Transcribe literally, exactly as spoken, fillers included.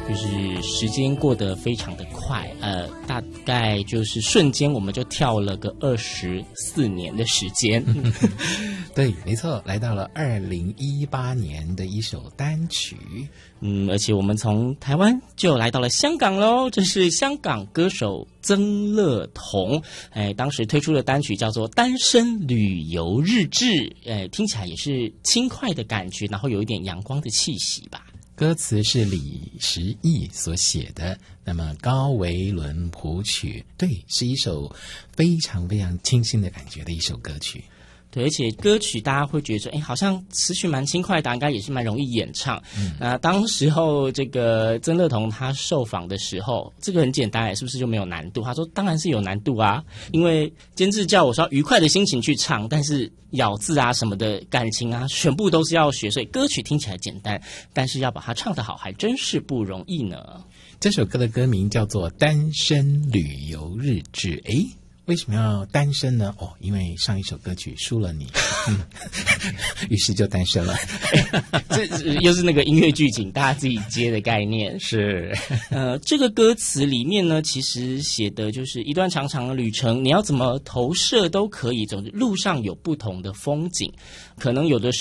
就是时间过得非常的快，呃，大概就是瞬间我们就跳了个二十四年的时间。 对，没错，来到了二零一八年的一首单曲。 嗯，而且我们从台湾就来到了香港喽，这是香港歌手曾乐彤，哎，当时推出的单曲叫做《单身旅游日志》，哎，听起来也是轻快的感觉，然后有一点阳光的气息吧。 歌词是李时义所写的，那么高维伦谱曲，对，是一首非常非常清新的感觉的一首歌曲。 对，而且歌曲大家会觉得说，哎，好像词曲蛮轻快的，应该也是蛮容易演唱。嗯，那当时候这个曾乐彤他受访的时候，这个很简单，是不是就没有难度？他说当然是有难度啊，因为监制叫我说要愉快的心情去唱，但是咬字啊什么的感情啊，全部都是要学，所以歌曲听起来简单，但是要把它唱得好，还真是不容易呢。 这首歌的歌名叫做《单身旅游日志》，诶。为什么要单身呢？哦，因为上一首歌曲输了你，嗯，于是就单身了。 这又是那个音乐剧情，大家自己接的概念。 是， 呃，这个歌词里面呢，其实写的就是一段长长的旅程，你要怎么投射都可以。总之，路上有不同的风景，可能有的